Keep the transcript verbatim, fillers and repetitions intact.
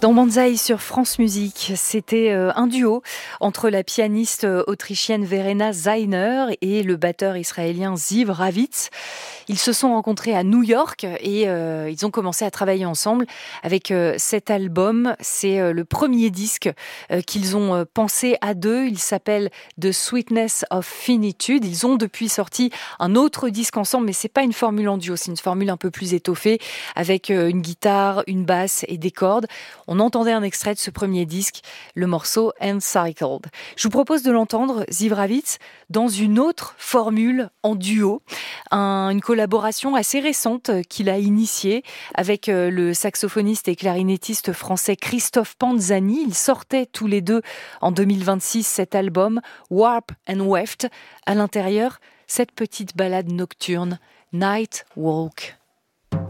Dans Banzai sur France Musique, c'était un duo entre la pianiste autrichienne Verena Zeiner et le batteur israélien Ziv Ravitz. Ils se sont rencontrés à New York et euh, ils ont commencé à travailler ensemble avec euh, cet album. C'est euh, le premier disque euh, qu'ils ont euh, pensé à deux. Il s'appelle The Sweetness of Finitude. Ils ont depuis sorti un autre disque ensemble, mais c'est pas une formule en duo, c'est une formule un peu plus étoffée avec euh, une guitare, une basse et des cordes. On entendait un extrait de ce premier disque, le morceau Encircled. Je vous propose de l'entendre, Ziv Ravitz, dans une autre formule en duo, un, une collaboration assez récente qu'il a initiée avec le saxophoniste et clarinettiste français Christophe Panzani. Ils sortaient tous les deux en deux mille vingt-six cet album Warp and Weft. À l'intérieur, cette petite ballade nocturne, Night Walk.